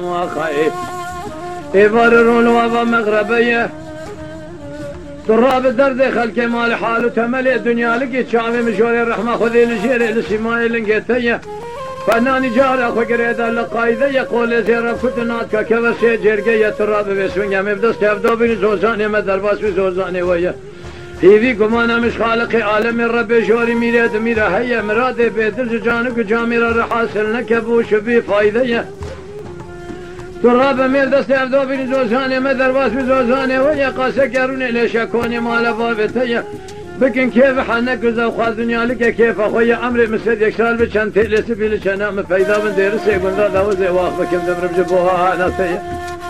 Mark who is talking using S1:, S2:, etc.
S1: وخايف يبررون وابا مغربيه تراب الدرد خلق مال حال وتملي الدنيا لقيت شامي مشوري الرحمه خذي الجيري لسماي لقيتيه فناني جار اخو قريدا لقايده يقول زير كتنات كبسي جرقيه تراب بسوين مبدس تبدو بين زوزاني مدرباس بزوزاني ويا هيفي كمانا مش خالق عالم ربي جوري ميراد ميرا هيا مراد بيدل جانك جامير رحاسل نكبو شبي فايده تراب ميل دست ابدو بين زوزاني مدرباس بزوزاني ويا قاسه قروني ليش اكوني مال بابتيه بكن كيف حنك زوخ الدنيا لك كيف اخويا عمري مسد يكسال بشان تلس بيل شنام فايده من دير سيقول ذا وزي واخ بكم دمر بجبوها ناسيه